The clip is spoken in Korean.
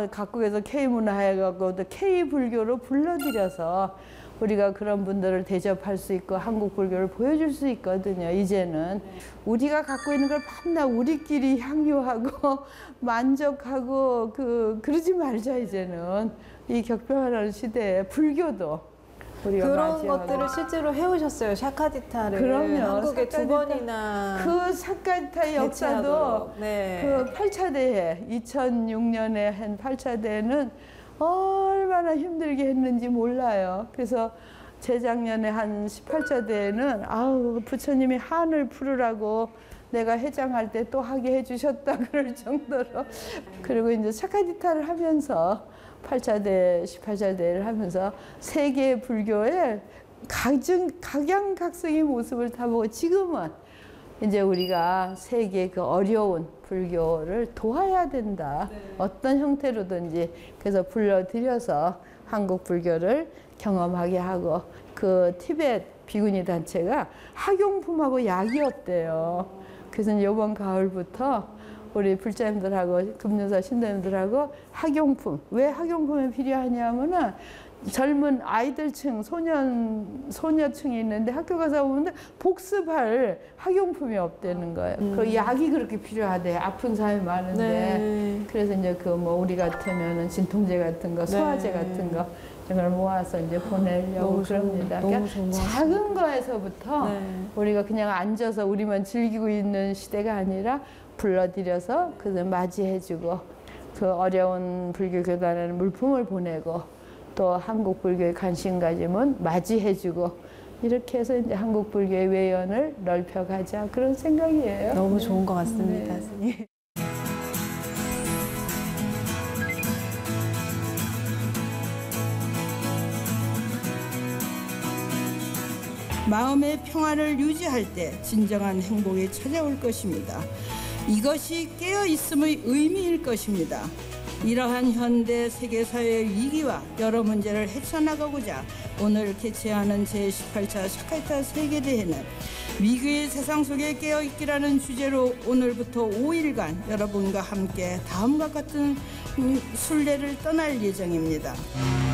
각국에서 K문화 해갖고 또 K불교로 불러들여서 우리가 그런 분들을 대접할 수 있고 한국 불교를 보여줄 수 있거든요. 이제는 우리가 갖고 있는 걸 맨날 우리끼리 향유하고 만족하고 그러지 말자. 이제는 이 격변하는 시대에 불교도 우리가 그런 맞이하고. 것들을 실제로 해오셨어요. 샤카디타를. 그럼요. 한국에 샤카디타, 2번이나 그 샤카디타의 역사도 네. 그 8차 대회 2006년에 한 8차 대회는 얼마나 힘들게 했는지 몰라요. 그래서 재작년에 한 18차 대회는 아우 부처님이 한을 풀으라고 내가 회장할 때 또 하게 해주셨다 그럴 정도로. 그리고 이제 샤카디타를 하면서 8차 대회, 18차 대회를 하면서 세계 불교의 각양각색의 모습을 다 보고 지금은 이제 우리가 세계 그 어려운 불교를 도와야 된다. 네. 어떤 형태로든지. 그래서 불러들여서 한국 불교를 경험하게 하고 그 티베트 비구니 단체가 학용품하고 약이 없대요. 그래서 이번 가을부터 우리 불자님들하고 금요사 신도님들하고 학용품. 왜 학용품이 필요하냐면은 젊은 아이들층, 소녀층이 있는데 학교 가서 보면 복습할 학용품이 없다는 거예요. 그 약이 그렇게 필요하대. 아픈 사람이 많은데. 네. 그래서 이제 그 뭐 우리 같으면은 진통제 같은 거, 소화제 네. 같은 거 이걸 모아서 이제 보내려고 그럽니다. 그러니까 작은 거에서부터 네. 우리가 그냥 앉아서 우리만 즐기고 있는 시대가 아니라 불러들여서 그들 맞이해주고 그 어려운 불교 교단에는 물품을 보내고 또 한국 불교에 관심 가지면 맞이해주고 이렇게 해서 이제 한국 불교의 외연을 넓혀가자 그런 생각이에요. 너무 좋은 것 같습니다. 네. 마음의 평화를 유지할 때 진정한 행복이 찾아올 것입니다. 이것이 깨어있음의 의미일 것입니다. 이러한 현대 세계사회의 위기와 여러 문제를 헤쳐나가고자 오늘 개최하는 제18차 샤카디타 세계대회는 위기의 세상 속에 깨어있기라는 주제로 오늘부터 5일간 여러분과 함께 다음과 같은 순례를 떠날 예정입니다.